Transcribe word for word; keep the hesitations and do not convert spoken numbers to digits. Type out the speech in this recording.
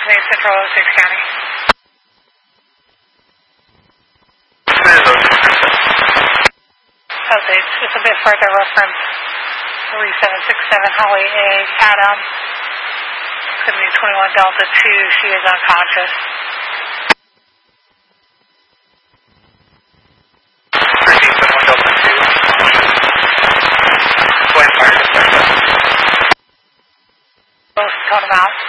New Central Osage County. Osage, just a bit further, reference three seven six seven, Holly A. Adam. It's going to be twenty-one Delta two. She is unconscious. twenty-one Delta two. Going fire to fire. Both tone them out.